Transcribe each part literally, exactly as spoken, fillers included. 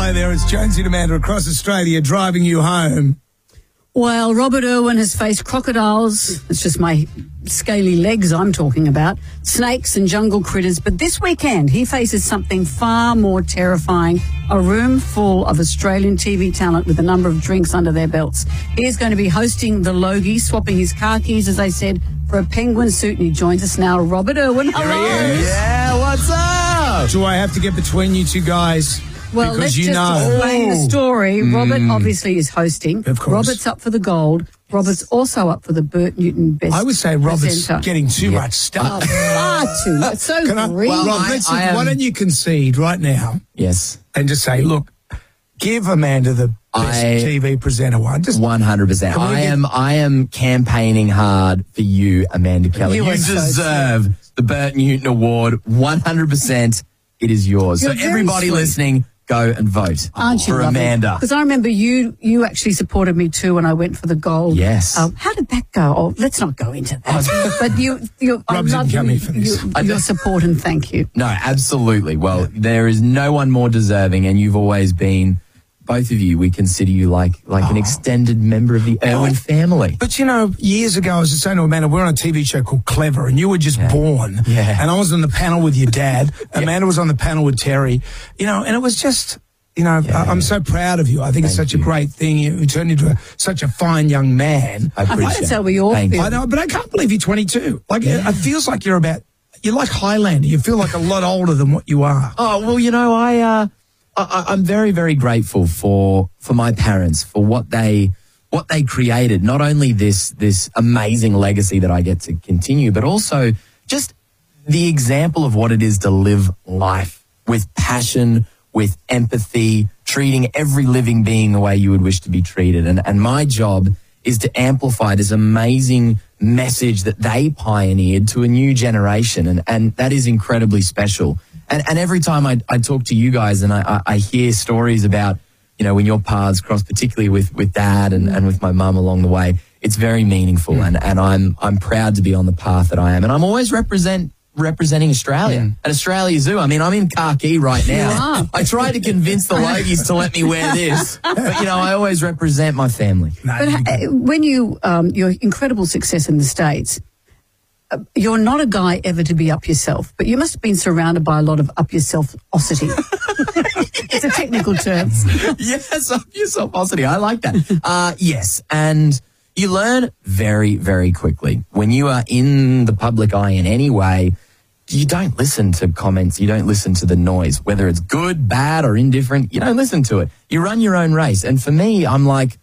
Hello there, it's Jonesy and Amanda across Australia driving you home. Well, Robert Irwin has faced crocodiles, it's just my scaly legs I'm talking about, snakes and jungle critters, but this weekend he faces something far more terrifying, a room full of Australian T V talent with a number of drinks under their belts. He is going to be hosting the Logie, swapping his car keys, as I said, for a penguin suit, and he joins us now, Robert Irwin. Hello. Here he is. Yeah, what's up? Do I have to get between you two guys? Well, because let's you just know. explain the story. Mm. Robert obviously is hosting. Of course. Robert's up for the gold. Robert's also up for the Bert Newton Best I would say Robert's presenter. getting too Yeah. much stuff. Oh, far too much. So Can I, greedy. well, Rob, I- let's I just, am- why don't you concede right now Yes, and just say, look, give Amanda the best I- T V presenter one. Just one hundred percent. Can we I get- am. I am campaigning hard for you, Amanda Keller. You You, are so deserve the Bert Newton Award. One hundred percent. It is yours. You're so very everybody sweet. listening, go and vote Aren't you for lovely? Amanda. Because I remember you you actually supported me too when I went for the gold. Yes. Um, how did that go? Oh, let's not go into that. But you, you I Rob didn't love come you, in for this. you- your support and thank you. No, absolutely. Well, there is no one more deserving, and you've always been. Both of you, we consider you like like an extended member of the Irwin family. But, you know, years ago, I was just saying to Amanda, we're on a T V show called Clever, and you were just born. Yeah. And I was on the panel with your dad. Amanda was on the panel with Terry. You know, and it was just, you know, I, I'm so proud of you. I think it's Thank such a you. great thing. You turned into a, such a fine young man. I appreciate That's it. how we all Thank feel. you. I know, but I can't believe you're twenty-two. Like, it, it feels like you're about, you're like Highlander. You feel like a lot older than what you are. Oh, well, you know, I, uh, I, I'm very, very grateful for, for my parents, for what they, what they created. Not only this, this amazing legacy that I get to continue, but also just the example of what it is to live life with passion, with empathy, treating every living being the way you would wish to be treated. And, and my job is to amplify this amazing message that they pioneered to a new generation. And, and that is incredibly special. And, and every time I, I talk to you guys and I, I, I hear stories about, you know, when your paths cross, particularly with, with dad and, and with my mum along the way, it's very meaningful. And, and I'm, I'm proud to be on the path that I am. And I'm always represent, representing Australia at Australia Zoo. I mean, I'm in khaki right now. are. I tried to convince the Logies to let me wear this, but, you know, I always represent my family. But uh, when you, um, your incredible success in the States, uh, you're not a guy ever to be up yourself, but you must have been surrounded by a lot of up yourself-osity. It's a technical term. Yes, up yourself-osity. I like that. Uh, yes, and you learn very, very quickly. When you are in the public eye in any way, you don't listen to comments. You don't listen to the noise, whether it's good, bad, or indifferent. You don't listen to it. You run your own race. And for me, I'm like,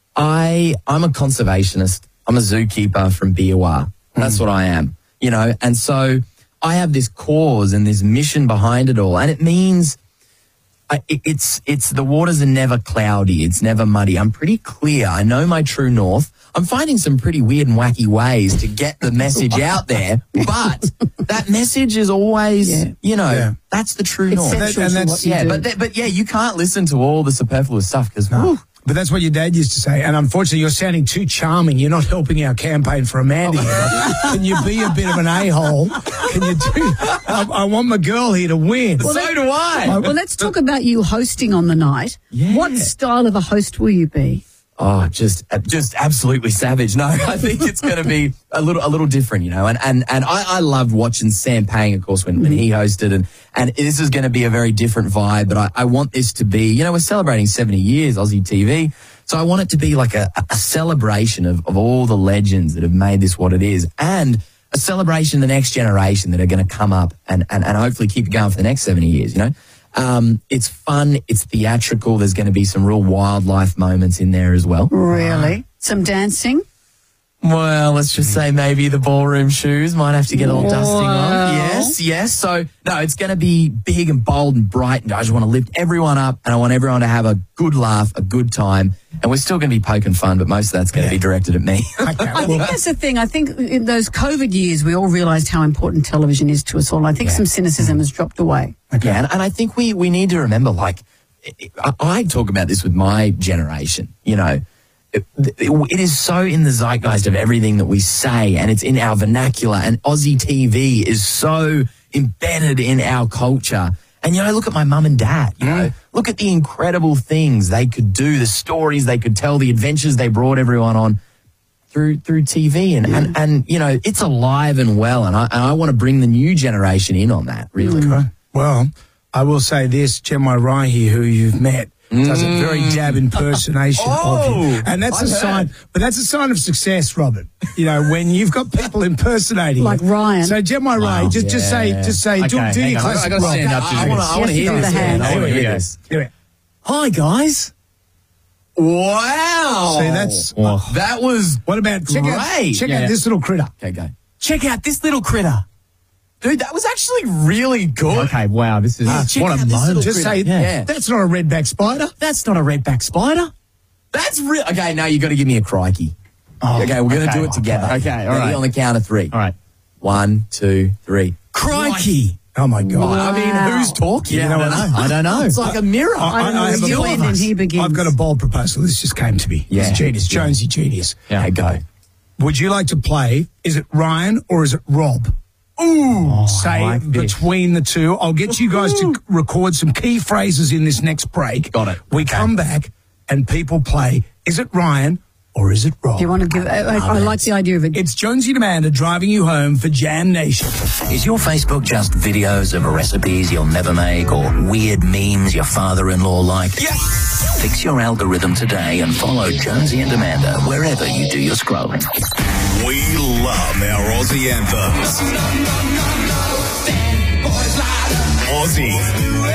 I, I'm a conservationist. I'm a zookeeper from B O R. That's what I am, you know. And so I have this cause and this mission behind it all. And it means I, it, it's, it's the waters are never cloudy. It's never muddy. I'm pretty clear. I know my true north. I'm finding some pretty weird and wacky ways to get the message out there, but that message is always, Yeah. you know, Yeah. that's the true It's north. central And to that's- what you Yeah, do. but th- but yeah, you can't listen to all the superfluous stuff because But that's what your dad used to say. And unfortunately, you're sounding too charming. You're not helping our campaign for Amanda. Can you be a bit of an a-hole? Can you do? I, I want my girl here to win. so do I. Well, let's talk about you hosting on the night. Yeah. What style of a host will you be? Oh, just just absolutely savage. No, I think it's going to be a little a little different, you know. And and and I, I loved watching Sam Pang, of course, when, when he hosted, and and this is going to be a very different vibe. But I, I want this to be, you know, we're celebrating seventy years Aussie T V, so I want it to be like a, a celebration of of all the legends that have made this what it is, and a celebration of the next generation that are going to come up and and and hopefully keep it going for the next seventy years, you know. Um, it's fun, it's theatrical, there's going to be some real wildlife moments in there as well. Really? Some dancing? Well, let's just say maybe the ballroom shoes might have to get a little dusting Wow. off. Yes, yes. So, no, it's going to be big and bold and bright, and I just want to lift everyone up, and I want everyone to have a good laugh, a good time, and we're still going to be poking fun, but most of that's going to be directed at me. Okay, I think well, that's the thing. I think in those COVID years, we all realised how important television is to us all. I think some cynicism has dropped away. Yeah, and, and I think we, we need to remember, like, I, I talk about this with my generation, you know, it, it is so in the zeitgeist of everything that we say, and it's in our vernacular, and Aussie T V is so embedded in our culture. And, you know, look at my mum and dad, you know, look at the incredible things they could do, the stories they could tell, the adventures they brought everyone on through through T V. And, and, and you know, it's alive and well. And I, and I want to bring the new generation in on that, really. Okay. Well, I will say this, Gemma Rai here, who you've met, does a very dab impersonation Oh, of you. And that's I've a heard. sign, but that's a sign of success, Robert. You know, when you've got people impersonating Like you. Ryan. So Gemma Rai, just, just say, Yeah. just say, do, Okay, do hang your on. I classic gotta rock. stand up to I do want to this. I want to Yes, hear you got this. the hand. man. I Here want we to hear go. this. Do it. Hi, guys. Wow. See, that's, Oh. That was what about, check out, great. check Yeah. out this little critter. Okay, go. Check out this little critter. Dude, that was actually really good. Okay, wow, this is Ah, check what out a this moment. little Just critter. say, Yeah. that's not a redback spider. That's not a redback spider. That's real. Okay, now you got to give me a crikey. okay, we're going to okay. do it together. Okay, all Ready? right. On the count of three. All right. One, two, three. Crikey. Oh, my God. I mean, who's talking? Yeah, You know I what don't know. I don't know. It's like a mirror. I- I- I have a- You end and he begins. I've got a bold proposal. This just came to me. Yeah. It's genius. Jonesy genius. Yeah. Okay, go. Would you like to play, is it Ryan or is it Rob? Ooh, say like this. between the two. I'll get you guys to record some key phrases in this next break. Got it. We come back and people play, is it Ryan or is it Rob? Do you want to give? I, I, I like the idea of it. It's Jonesy and Amanda driving you home for Jam Nation. Is your Facebook just videos of recipes you'll never make or weird memes your father-in-law liked? Yes! Fix your algorithm today and follow Jonesy and Amanda wherever you do your scrolling. We love our Aussie anthems. Aussie.